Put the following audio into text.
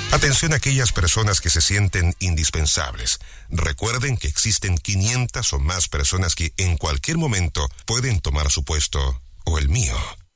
Atención a aquellas personas que se sienten indispensables. Recuerden que existen 500 o más personas que en cualquier momento pueden tomar su puesto o el mío.